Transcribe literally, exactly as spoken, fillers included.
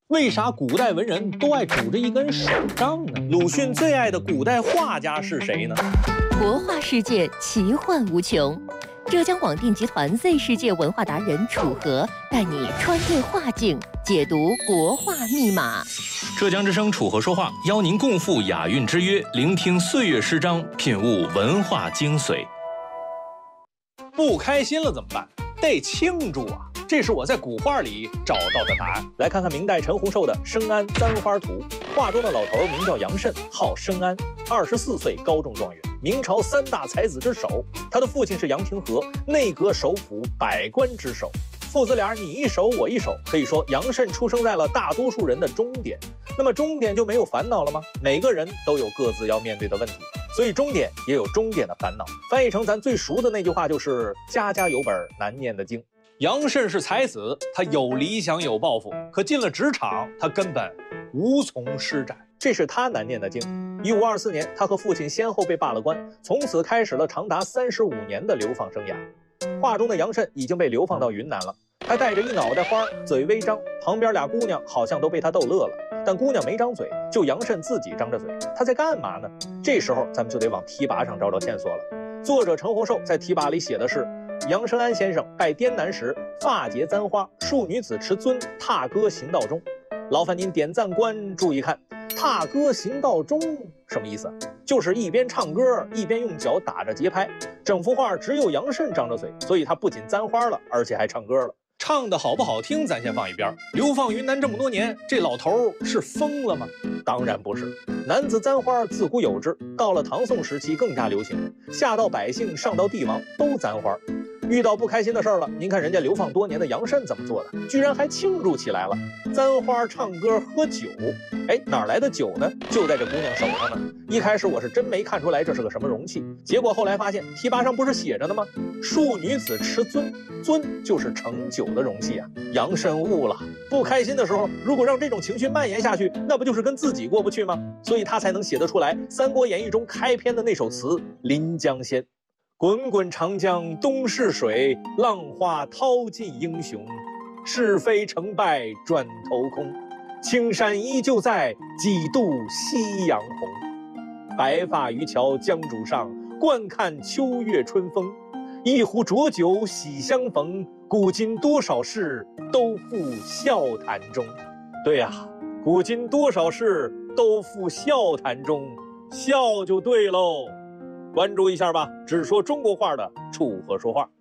为啥古代文人都爱拄着一根手杖呢？鲁迅最爱的古代画家是谁呢？ 国画世界奇幻无穷，浙江广电集团 Z 世界文化达人楚河带你穿越画境，解读国画密码。 浙江之声楚河说话，邀您共赴雅韵之约，聆听岁月诗章，品悟文化精髓。 不开心了怎么办？得庆祝啊！这是我在古画里找到的答案。来看看明代陈洪寿的《生安簪花图》，画中的老头名叫杨慎，号生安，二十四岁高中状元，明朝三大才子之首。他的父亲是杨廷和，内阁首辅，百官之首。父子俩你一手我一手，可以说杨慎出生在了大多数人的终点。那么终点就没有烦恼了吗？每个人都有各自要面对的问题，所以终点也有终点的烦恼。翻译成咱最熟的那句话就是家家有本难念的经。杨慎是才子，他有理想有抱负，可进了职场他根本无从施展，这是他难念的经。一五二四年，他和父亲先后被罢了官，从此开始了长达三十五年的流放生涯。画中的杨慎已经被流放到云南了，他戴着一脑袋花，嘴微张，旁边俩姑娘好像都被他逗乐了，但姑娘没张嘴，就杨慎自己张着嘴，他在干嘛呢？这时候咱们就得往提拔上找找线索了。作者陈洪寿在提拔里写的是：杨生安先生拜滇南时，发结簪花，数女子持樽，踏歌行道中。劳烦您点赞观，注意看，踏歌行道中什么意思？就是一边唱歌一边用脚打着节拍。整幅画只有杨慎张着嘴，所以他不仅簪花了，而且还唱歌了。唱的好不好听咱先放一边，流放云南这么多年，这老头是疯了吗？当然不是。男子簪花自古有之，到了唐宋时期更加流行，下到百姓上到帝王都簪花。遇到不开心的事儿了，您看人家流放多年的杨慎怎么做的，居然还庆祝起来了，簪花唱歌喝酒。哎，哪来的酒呢？就在这姑娘手上呢。一开始我是真没看出来这是个什么容器，结果后来发现提拔上不是写着呢吗？数女子持樽，樽就是盛酒的容器啊。杨慎悟了，不开心的时候如果让这种情绪蔓延下去，那不就是跟自己过不去吗？所以他才能写得出来《三国演义》中开篇的那首词《临江仙》。滚滚长江东逝水，浪花淘尽英雄。是非成败转头空，青山依旧在，几度夕阳红。白发渔樵江渚上，惯看秋月春风。一壶浊酒喜相逢，古今多少事，都付笑谈中。对呀、啊，古今多少事，都付笑谈中，笑就对喽。关注一下吧，只说中国画的楚河说话。